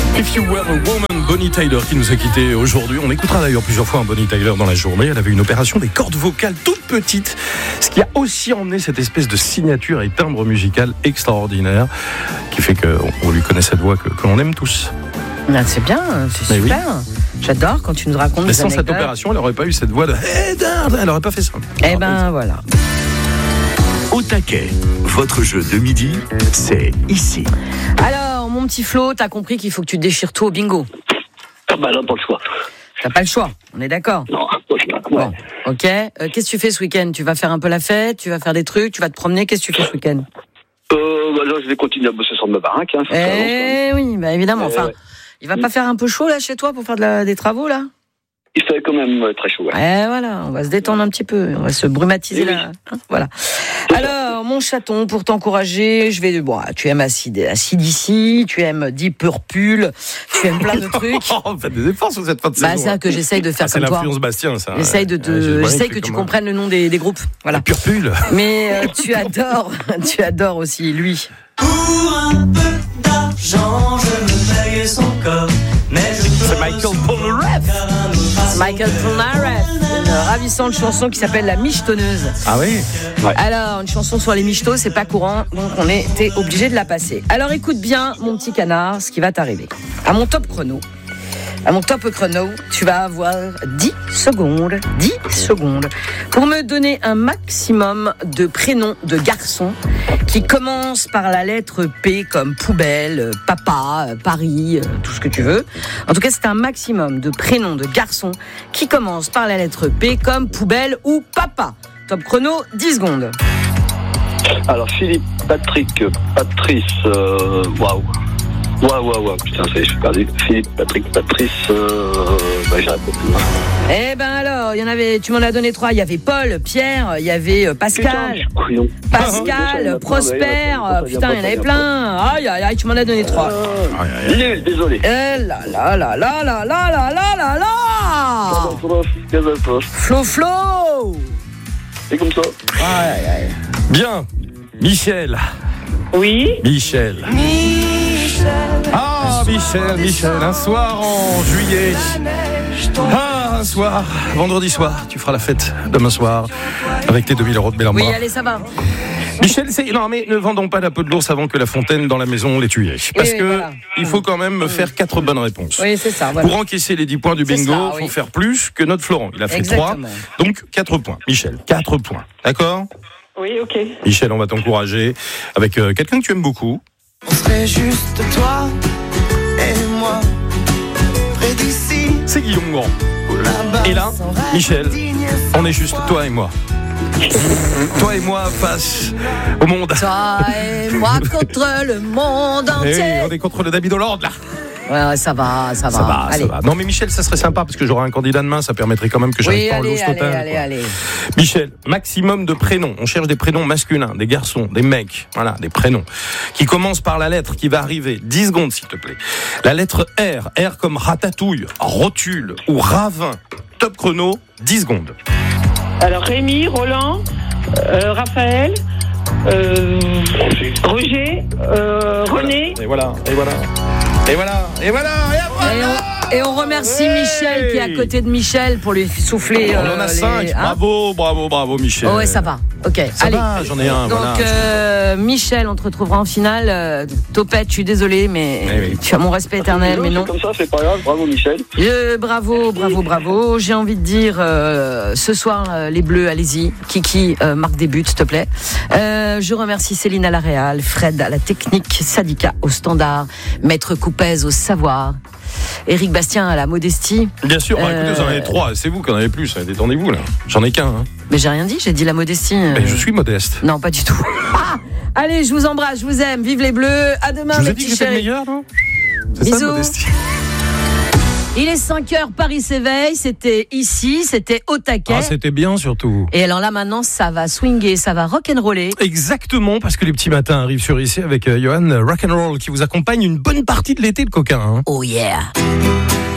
If You Were a Woman, Bonnie Tyler qui nous a quittés aujourd'hui. On écoutera d'ailleurs plusieurs fois un Bonnie Tyler dans la journée. Elle avait une opération des cordes vocales toutes petites, ce qui a aussi emmené cette espèce de signature et timbre musical extraordinaire qui fait qu'on lui connaît cette voix que l'on aime tous. Ah, c'est bien, c'est mais super. Oui. J'adore quand tu nous racontes mais des sans anecdotes. cette opération, elle n'aurait pas eu cette voix de elle n'aurait pas fait ça. Eh ben voilà. Au taquet, votre jeu de midi, c'est ici. Alors, mon petit Flo, t'as compris qu'il faut que tu te déchires tout au bingo. Ah bah là, pas le choix. T'as pas le choix, on est d'accord? Non, pas le choix. Ouais. Bon, ok. Qu'est-ce que tu fais ce week-end? Tu vas faire un peu la fête? Tu vas faire des trucs? Tu vas te promener? Qu'est-ce que tu fais ce week-end? Bah là, je vais continuer à bosser sur ma baraque. Hein, oui, bah évidemment. Enfin, ouais. Il va pas faire un peu chaud là chez toi pour faire des travaux là? Il fait quand même très chaud. Ouais. Voilà, on va se détendre un petit peu, on va se brumatiser oui. là. Hein, voilà. Alors, mon chaton, pour t'encourager, tu aimes AC/DC, tu aimes Deep Purple, tu aimes plein de trucs. Faites des efforts sur cette fin de saison. C'est ça que j'essaye de faire c'est comme toi. C'est l'influence Bastien, ça. J'essaye que tu comprennes le nom des groupes. Voilà. Purple. Mais tu adores aussi lui. Pour un peu d'argent, je me paye son corps. Mais je peux C'est Michael Polnareff. Michael Polnareff, une ravissante chanson qui s'appelle La Michetonneuse. Ah oui. Ouais. Alors, une chanson sur les michetots, c'est pas courant, donc on était obligé de la passer. Alors écoute bien, mon petit canard, ce qui va t'arriver. À mon top chrono, tu vas avoir 10 secondes pour me donner un maximum de prénoms de garçons qui commencent par la lettre P comme poubelle, papa, Paris, tout ce que tu veux. En tout cas, c'est un maximum de prénoms de garçons qui commencent par la lettre P comme poubelle ou papa. Top chrono, 10 secondes. Alors, Philippe, Patrick, Patrice, waouh. Waouh, putain, ça y est, je suis perdu. Philippe, Patrick, Patrice, j'arrive pas plus loin. Eh ben alors, il y en avait, tu m'en as donné 3. Il y avait Paul, Pierre, il y avait Pascal, Prosper, putain, il y en avait plein. Aïe, tu m'en as donné 3. Désolé. Eh là là. Flo. C'est comme ça. Bien. Michel. Oui. Michel. Ah, Michel, un soir en juillet. Un soir, vendredi soir, tu feras la fête demain soir avec tes 2000 € de Bellambra. Oui, allez, ça va. Michel, non mais ne vendons pas la peau de l'ours avant que la fontaine dans la maison l'ait tué. Parce que voilà. il faut quand même faire 4 bonnes réponses. Oui, c'est ça. Voilà. Pour encaisser les 10 points du bingo, il faut faire plus que notre Florent. Il a fait 3, donc 4 points. Michel, 4 points. D'accord ? Oui, ok. Michel, on va t'encourager avec quelqu'un que tu aimes beaucoup. On serait juste toi et moi, près d'ici. C'est Guillaume Grand. Et là, Michel, on est juste toi et moi. Toi et moi face au monde. Toi et moi contre le monde entier. Et on est contre le David Hollande là. Ouais, ça va. Allez. Ça va. Non mais Michel, ça serait sympa parce que j'aurais un candidat demain, ça permettrait quand même que j'arrive pas en l'os total. Allez. Michel, maximum de prénoms. On cherche des prénoms masculins, des garçons, des mecs. Voilà, des prénoms qui commencent par la lettre qui va arriver. 10 secondes s'il te plaît. La lettre R. R comme ratatouille, rotule ou ravin. Top chrono, 10 secondes. Alors, Rémi, Roland, Raphaël, Roger, René. Et voilà. Et on remercie Michel qui est à côté de Michel pour lui souffler. On en a 5. Bravo Michel. Oh ouais, ça va. Ok, ça allez. Va, j'en ai un. Donc Michel, on te retrouvera en finale. Topette, je suis désolée, mais tu as mon respect éternel, mais non. C'est comme ça, c'est pas grave. Bravo Michel. Bravo. J'ai envie de dire ce soir les Bleus, allez-y. Kiki marque des buts, s'il te plaît. Je remercie Céline à la réal, Fred à la technique, Sadika au standard, Maître Coupez au savoir. Éric Bastien à la modestie. Bien sûr, écoutez, vous en avez 3, c'est vous qui en avez plus, détendez-vous là. J'en ai qu'un. Hein. Mais j'ai rien dit, j'ai dit la modestie. Mais je suis modeste. Non, pas du tout. Allez, je vous embrasse, je vous aime, vive les Bleus, à demain. Je vous ai dit que j'étais le meilleur, non ? C'est Bisous. ça, modestie. Il est 5h, Paris s'éveille, c'était ici, c'était au taquet. Ah, c'était bien surtout. Et alors là maintenant, ça va swinguer, ça va rock'n'roller. Exactement, parce que les petits matins arrivent sur ici avec Johan Rock'n'Roll qui vous accompagne une bonne partie de l'été, le coquin. Hein. Oh yeah.